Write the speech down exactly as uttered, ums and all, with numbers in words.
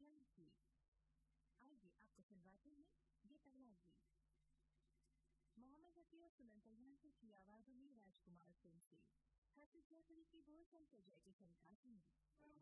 जल्द ही। आइए आपको सुनवाते हैं ये पहला गीत मोहम्मद रफी और सुमन सलमान की आवाजों में राजकुमार सिंह से हाफिज जयपुरी की बोल संजय जय के संगात में।